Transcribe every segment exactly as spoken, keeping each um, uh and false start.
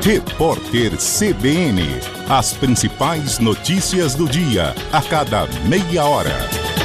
Repórter C B N. As principais notícias do dia, a cada meia hora.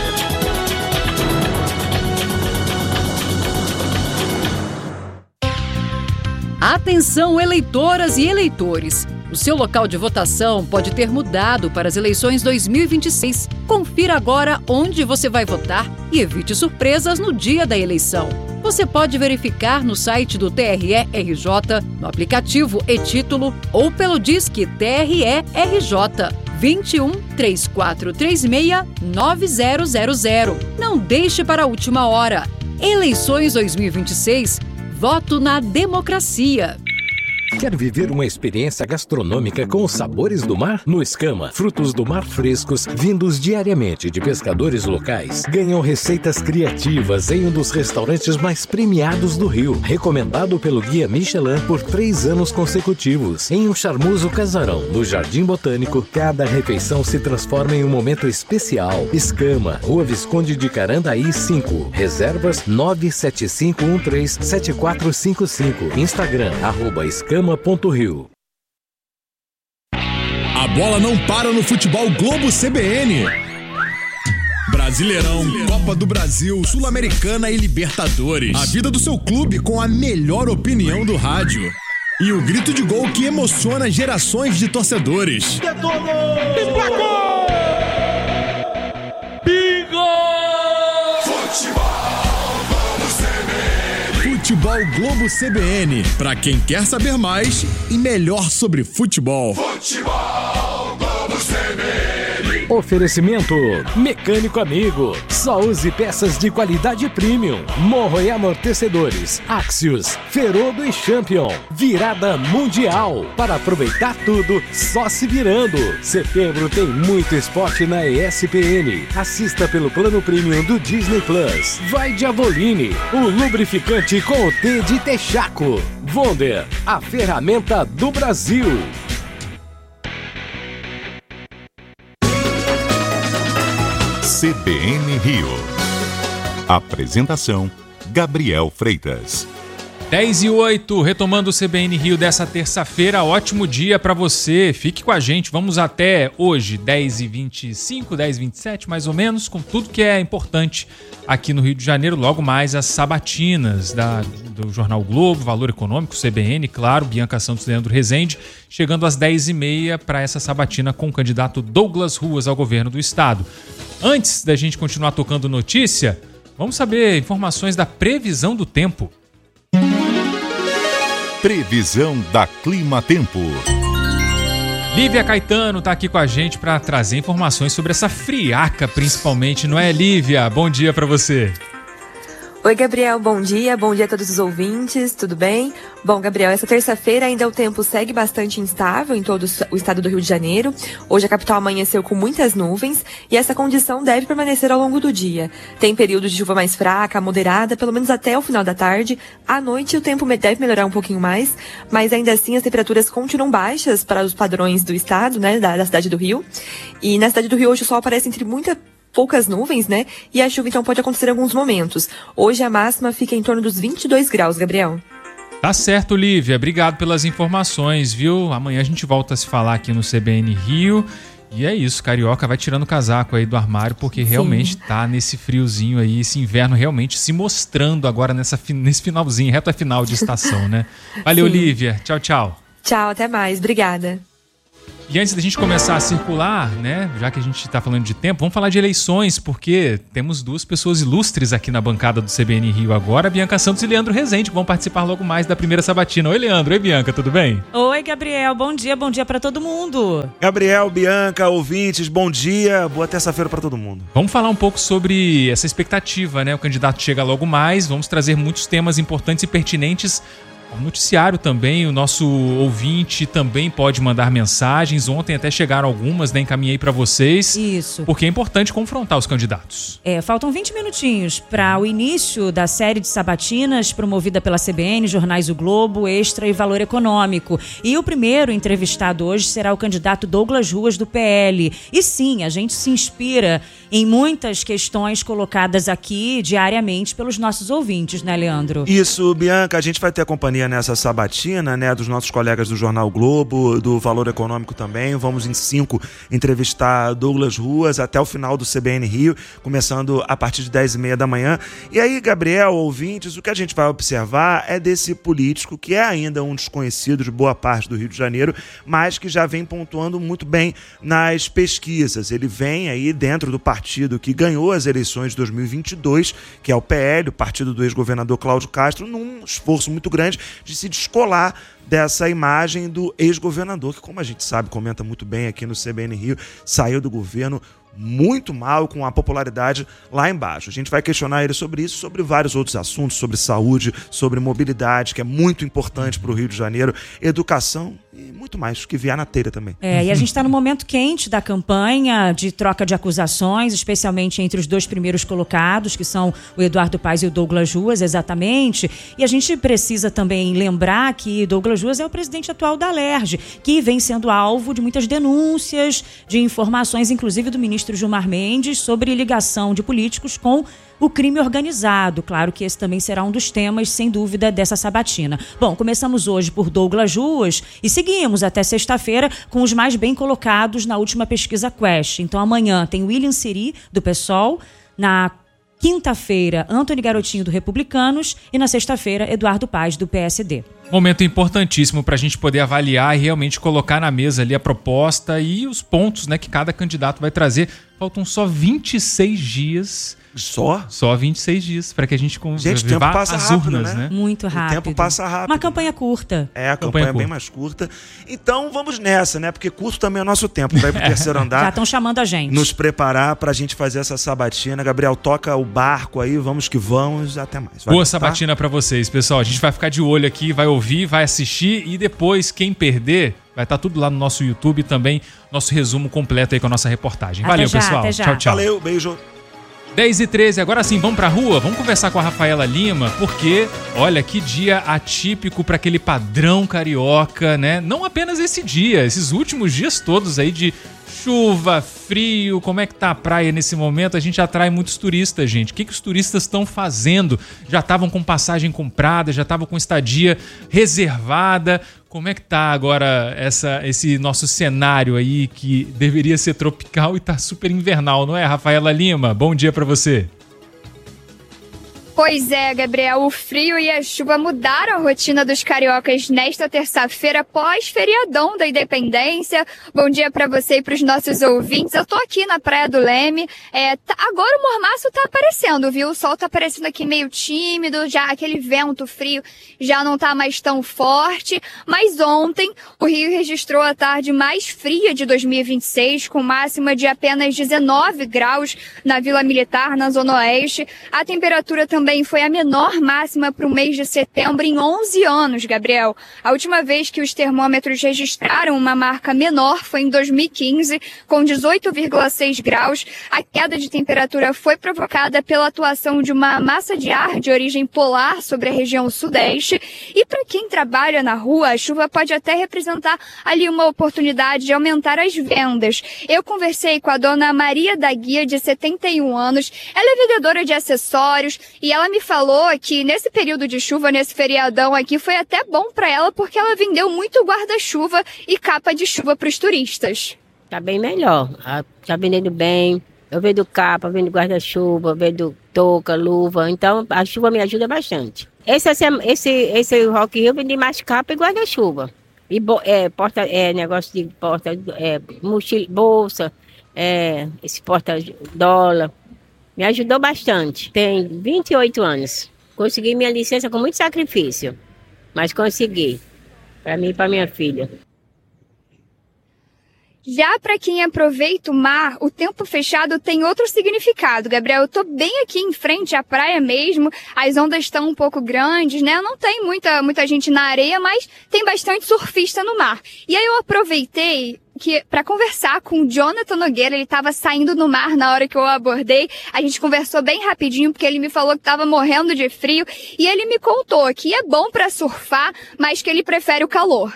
Atenção, eleitoras e eleitores! O seu local de votação pode ter mudado para as eleições dois mil e vinte e seis. Confira agora onde você vai votar e evite surpresas no dia da eleição. Você pode verificar no site do T R E R J, no aplicativo e-Título ou pelo Disque T R E R J vinte e um, três quatro três seis, nove zero zero zero. Não deixe para a última hora. Eleições dois mil e vinte e seis. Voto na democracia. Quer viver uma experiência gastronômica com os sabores do mar? No Escama, frutos do mar frescos, vindos diariamente de pescadores locais, ganham receitas criativas em um dos restaurantes mais premiados do Rio, recomendado pelo Guia Michelin por três anos consecutivos. Em um charmoso casarão no Jardim Botânico, cada refeição se transforma em um momento especial. Escama, Rua Visconde de Carandaí cinco. Reservas nove sete cinco um três sete quatro cinco cinco. Instagram, arroba escama. Rio. A bola não para no futebol Globo C B N. Brasileirão, Copa do Brasil, Sul-Americana e Libertadores. A vida do seu clube com a melhor opinião do rádio. E o grito de gol que emociona gerações de torcedores. Detonou! Emplacou! Bingo! Futebol! Futebol Globo C B N, pra quem quer saber mais e melhor sobre futebol. Futebol Globo C B N. Oferecimento Mecânico Amigo. Só use peças de qualidade premium. Morro e amortecedores. Axios, Ferodo e Champion. Virada mundial. Para aproveitar tudo, só se virando. Setembro tem muito esporte na E S P N. Assista pelo plano premium do Disney Plus. Vai de Avoline, o lubrificante com o T de Texaco. Wonder, a ferramenta do Brasil. C B N Rio. Apresentação: Gabriel Freitas. dez e oito, retomando o C B N Rio dessa terça-feira. Ótimo dia para você. Fique com a gente. Vamos até hoje, dez e vinte e cinco, dez e vinte e sete, mais ou menos, com tudo que é importante aqui no Rio de Janeiro. Logo mais as sabatinas da, do Jornal Globo, Valor Econômico, C B N, claro, Bianca Santos e Leandro Rezende, chegando às dez e meia para essa sabatina com o candidato Douglas Ruas ao governo do estado. Antes da gente continuar tocando notícia, vamos saber informações da previsão do tempo. Previsão da Clima Tempo. Lívia Caetano está aqui com a gente para trazer informações sobre essa friaca, principalmente, não é, Lívia? Bom dia para você. Oi, Gabriel, bom dia, bom dia a todos os ouvintes, tudo bem? Bom, Gabriel, essa terça-feira ainda o tempo segue bastante instável em todo o estado do Rio de Janeiro. Hoje a capital amanheceu com muitas nuvens e essa condição deve permanecer ao longo do dia. Tem período de chuva mais fraca, moderada, pelo menos até o final da tarde. À noite o tempo deve melhorar um pouquinho mais, mas ainda assim as temperaturas continuam baixas para os padrões do estado, né, da, da cidade do Rio. E na cidade do Rio hoje o sol aparece entre muita poucas nuvens, né? E a chuva então pode acontecer em alguns momentos. Hoje a máxima fica em torno dos vinte e dois graus, Gabriel. Tá certo, Lívia. Obrigado pelas informações, viu? Amanhã a gente volta a se falar aqui no C B N Rio. E é isso, Carioca vai tirando o casaco aí do armário, porque Sim. realmente tá nesse friozinho aí, esse inverno realmente se mostrando agora nessa, nesse finalzinho, reta final de estação, né? Valeu, Sim. Lívia. Tchau, tchau. Tchau, até mais. Obrigada. E antes da gente começar a circular, né, já que a gente está falando de tempo, vamos falar de eleições, porque temos duas pessoas ilustres aqui na bancada do C B N Rio agora, Bianca Santos e Leandro Rezende, que vão participar logo mais da primeira sabatina. Oi, Leandro. Oi, Bianca. Tudo bem? Oi, Gabriel. Bom dia. Bom dia para todo mundo. Gabriel, Bianca, ouvintes, bom dia. Boa terça-feira para todo mundo. Vamos falar um pouco sobre essa expectativa, né? O candidato chega logo mais, vamos trazer muitos temas importantes e pertinentes. O noticiário também, o nosso ouvinte também pode mandar mensagens. Ontem até chegaram algumas, né? Encaminhei para vocês. Isso. Porque é importante confrontar os candidatos. É, faltam vinte minutinhos para o início da série de sabatinas promovida pela C B N, Jornais O Globo, Extra e Valor Econômico. E o primeiro entrevistado hoje será o candidato Douglas Ruas, do P L. E sim, a gente se inspira em muitas questões colocadas aqui diariamente pelos nossos ouvintes, né, Leandro? Isso, Bianca, a gente vai ter a companhia companhia nessa sabatina, né, dos nossos colegas do Jornal Globo, do Valor Econômico também. Vamos em cinco entrevistar Douglas Ruas até o final do C B N Rio, começando a partir de dez e meia da manhã. E aí, Gabriel, ouvintes, o que a gente vai observar é desse político que é ainda um desconhecido de boa parte do Rio de Janeiro, mas que já vem pontuando muito bem nas pesquisas. Ele vem aí dentro do partido que ganhou as eleições de dois mil e vinte e dois, que é o P L, o partido do ex-governador Cláudio Castro, num esforço muito grande de se descolar dessa imagem do ex-governador, que, como a gente sabe, comenta muito bem aqui no C B N Rio, saiu do governo muito mal, com a popularidade lá embaixo. A gente vai questionar ele sobre isso, sobre vários outros assuntos, sobre saúde, sobre mobilidade, que é muito importante para o Rio de Janeiro, educação e muito mais, que vier na telha também. É, e a gente está no momento quente da campanha, de troca de acusações, especialmente entre os dois primeiros colocados, que são o Eduardo Paes e o Douglas Ruas, exatamente. E a gente precisa também lembrar que Douglas Ruas é o presidente atual da Alerj, que vem sendo alvo de muitas denúncias, de informações, inclusive do ministro Gilmar Mendes, sobre ligação de políticos com o crime organizado. Claro que esse também será um dos temas, sem dúvida, dessa sabatina. Bom, começamos hoje por Douglas Ruas e seguimos até sexta-feira com os mais bem colocados na última pesquisa Quest. Então amanhã tem William Siri, do PSOL, na quinta-feira, Antony Garotinho, do Republicanos, e na sexta-feira, Eduardo Paes, do P S D. Momento importantíssimo para a gente poder avaliar e realmente colocar na mesa ali a proposta e os pontos, né, que cada candidato vai trazer. Faltam só vinte e seis dias. Só? Só vinte e seis dias para que a gente consiga Gente, o tempo passa as rápido, urnas, né? né? Muito rápido. O tempo passa rápido. Uma campanha curta. É, a campanha, campanha é bem mais curta. Então vamos nessa, né? Porque curto também é o nosso tempo para ir pro terceiro andar. Já estão chamando a gente. Nos preparar pra gente fazer essa sabatina. Gabriel, toca o barco aí, vamos que vamos. Até mais. Valeu, Boa sabatina tá? Pra vocês, pessoal. A gente vai ficar de olho aqui, vai ouvir, vai assistir e depois, quem perder, vai estar tudo lá no nosso YouTube também, nosso resumo completo aí com a nossa reportagem. Até Valeu, já, pessoal. até já. Tchau, tchau. Valeu, beijo. dez e treze, agora sim, vamos pra rua, vamos conversar com a Rafaela Lima, porque, olha, que dia atípico para aquele padrão carioca, né? Não apenas esse dia, esses últimos dias todos aí de chuva, frio, como é que tá a praia nesse momento? A gente atrai muitos turistas, gente. O que, que os turistas estão fazendo? Já estavam com passagem comprada, já estavam com estadia reservada. Como é que tá agora essa, esse nosso cenário aí que deveria ser tropical e tá super invernal, não é, Rafaela Lima? Bom dia para você. Pois é, Gabriel, o frio e a chuva mudaram a rotina dos cariocas nesta terça-feira pós-feriadão da Independência. Bom dia para você e para os nossos ouvintes. Eu tô aqui na Praia do Leme. É, tá, agora o mormaço tá aparecendo, viu? O sol tá aparecendo aqui meio tímido, já aquele vento frio já não tá mais tão forte. Mas ontem o Rio registrou a tarde mais fria de dois mil e vinte e seis, com máxima de apenas dezenove graus na Vila Militar, na Zona Oeste. A temperatura também Também foi a menor máxima para o mês de setembro em onze anos, Gabriel. A última vez que os termômetros registraram uma marca menor foi em dois mil e quinze, com dezoito vírgula seis graus. A queda de temperatura foi provocada pela atuação de uma massa de ar de origem polar sobre a região sudeste. E para quem trabalha na rua, a chuva pode até representar ali uma oportunidade de aumentar as vendas. Eu conversei com a dona Maria da Guia, de setenta e um anos. Ela é vendedora de acessórios e ela me falou que nesse período de chuva, nesse feriadão aqui, foi até bom para ela porque ela vendeu muito guarda-chuva e capa de chuva para os turistas. Tá bem melhor, tá vendendo bem. Eu vendo capa, vendo guarda-chuva, vendo touca, luva, então a chuva me ajuda bastante. Esse, esse, esse Rock in Rio eu vendi mais capa e guarda-chuva. E é, porta, é, negócio de porta, é, mochila, bolsa, é, esse porta-dólar. Me ajudou bastante. Tem vinte e oito anos. Consegui minha licença com muito sacrifício, mas consegui. Para mim e para minha filha. Já para quem aproveita o mar, o tempo fechado tem outro significado, Gabriel. Eu tô bem aqui em frente à praia mesmo, as ondas estão um pouco grandes, né? Não tem muita, muita gente na areia, mas tem bastante surfista no mar. E aí eu aproveitei que para conversar com o Jonathan Nogueira, ele estava saindo no mar na hora que eu abordei. A gente conversou bem rapidinho, porque ele me falou que estava morrendo de frio, e ele me contou que é bom para surfar, mas que ele prefere o calor.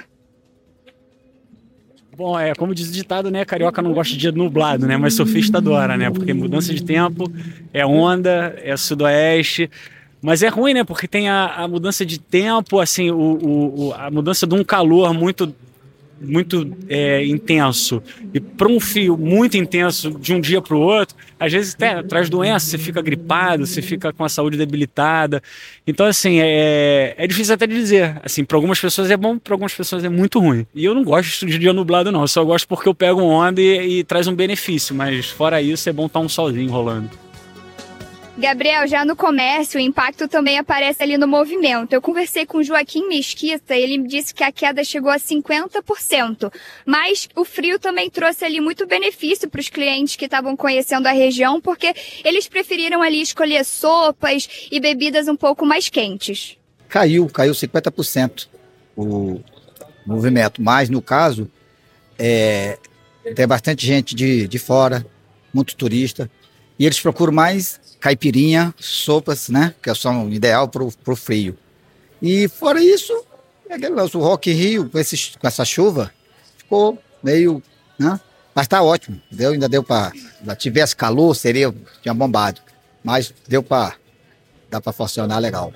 Bom, é como diz o ditado, né? Carioca não gosta de dia nublado, né? Mas surfista adora, né? Porque mudança de tempo, é onda, é sudoeste. Mas é ruim, né? Porque tem a, a mudança de tempo, assim, o, o, o, a mudança de um calor muito, muito é, intenso. E para um frio muito intenso de um dia para o outro, às vezes até traz doença, você fica gripado, você fica com a saúde debilitada. Então, assim, é, é difícil até de dizer. Assim, para algumas pessoas é bom, para algumas pessoas é muito ruim. E eu não gosto de dia nublado, não. Eu só gosto porque eu pego onda e, e traz um benefício. Mas fora isso, é bom estar um solzinho rolando. Gabriel, já no comércio, o impacto também aparece ali no movimento. Eu conversei com o Joaquim Mesquita, ele me disse que a queda chegou a cinquenta por cento. Mas o frio também trouxe ali muito benefício para os clientes que estavam conhecendo a região, porque eles preferiram ali escolher sopas e bebidas um pouco mais quentes. Caiu, caiu cinquenta por cento o movimento. Mas, no caso, é, tem bastante gente de, de fora, muito turista. E eles procuram mais caipirinha, sopas, né? Que são ideal para o frio. E fora isso, o Rock in Rio, com, esse, com essa chuva, ficou meio, né? Mas tá ótimo, deu, ainda deu para... Se tivesse calor, seria, tinha bombado. Mas deu para... Dá para funcionar legal.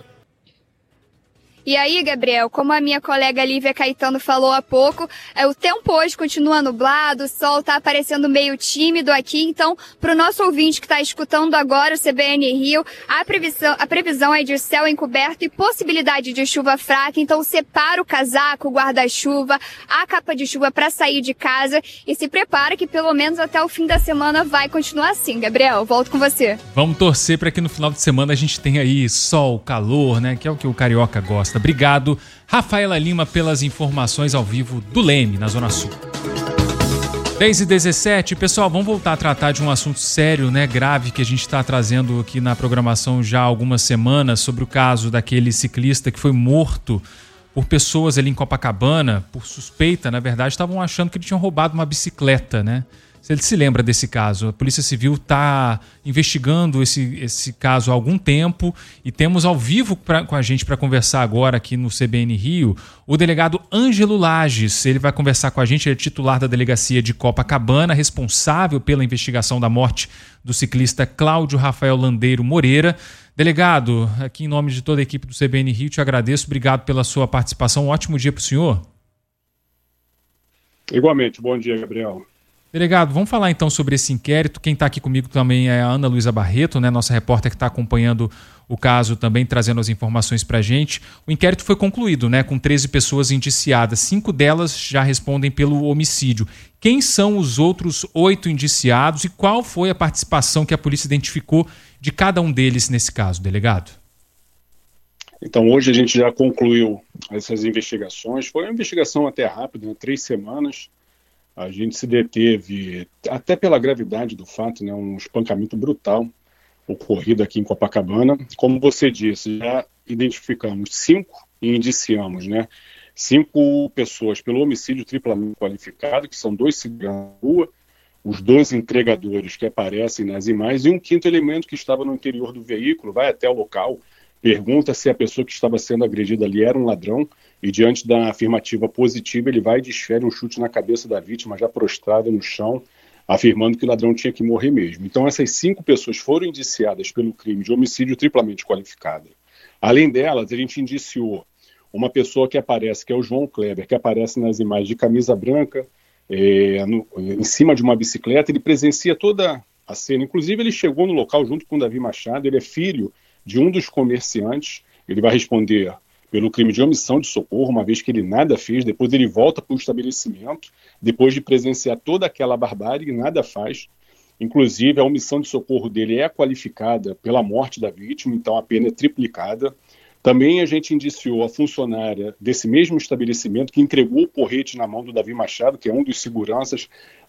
E aí, Gabriel, como a minha colega Lívia Caetano falou há pouco, é, o tempo hoje continua nublado, o sol está aparecendo meio tímido aqui, então, para o nosso ouvinte que está escutando agora o C B N Rio, a previsão, a previsão é de céu encoberto e possibilidade de chuva fraca, então separa o casaco, o guarda-chuva, a capa de chuva para sair de casa e se prepara que pelo menos até o fim da semana vai continuar assim. Gabriel, volto com você. Vamos torcer para que no final de semana a gente tenha aí sol, calor, né, que é o que o carioca gosta. Obrigado, Rafaela Lima, pelas informações ao vivo do Leme, na Zona Sul. dez e dezessete, pessoal, vamos voltar a tratar de um assunto sério, né, grave, que a gente está trazendo aqui na programação já há algumas semanas, sobre o caso daquele ciclista que foi morto por pessoas ali em Copacabana, por suspeita, na verdade, estavam achando que ele tinha roubado uma bicicleta, né? Ele se lembra desse caso. A Polícia Civil está investigando esse, esse caso há algum tempo e temos ao vivo pra, com a gente para conversar agora aqui no C B N Rio o delegado Ângelo Lages. Ele vai conversar com a gente, ele é titular da delegacia de Copacabana, responsável pela investigação da morte do ciclista Cláudio Rafael Landeiro Moreira. Delegado, aqui em nome de toda a equipe do C B N Rio, te agradeço. Obrigado pela sua participação. Um ótimo dia para o senhor. Igualmente. Bom dia, Gabriel. Delegado, vamos falar então sobre esse inquérito. Quem está aqui comigo também é a Ana Luísa Barreto, né, nossa repórter que está acompanhando o caso também, trazendo as informações para a gente. O inquérito foi concluído, né, com treze pessoas indiciadas. Cinco delas já respondem pelo homicídio. Quem são os outros oito indiciados e qual foi a participação que a polícia identificou de cada um deles nesse caso, delegado? Então, hoje a gente já concluiu essas investigações. Foi uma investigação até rápida, né, três semanas. A gente se deteve, até pela gravidade do fato, né, um espancamento brutal ocorrido aqui em Copacabana. Como você disse, já identificamos cinco e indiciamos, né, cinco pessoas pelo homicídio triplamente qualificado, que são dois seguranças na rua, os dois entregadores que aparecem nas imagens e um quinto elemento que estava no interior do veículo, vai até o local, pergunta se a pessoa que estava sendo agredida ali era um ladrão e, diante da afirmativa positiva, ele vai e desfere um chute na cabeça da vítima, já prostrada no chão, afirmando que o ladrão tinha que morrer mesmo. Então, essas cinco pessoas foram indiciadas pelo crime de homicídio triplamente qualificado. Além delas, a gente indiciou uma pessoa que aparece, que é o João Kleber, que aparece nas imagens de camisa branca, é, no, em cima de uma bicicleta. Ele presencia toda a cena. Inclusive, ele chegou no local junto com o Davi Machado. Ele é filho de um dos comerciantes. Ele vai responder pelo crime de omissão de socorro, uma vez que ele nada fez. Depois ele volta para o estabelecimento, depois de presenciar toda aquela barbárie, e nada faz. Inclusive, a omissão de socorro dele é qualificada pela morte da vítima, então a pena é triplicada. Também a gente indiciou a funcionária desse mesmo estabelecimento que entregou o porrete na mão do Davi Machado, que é um dos seguranças,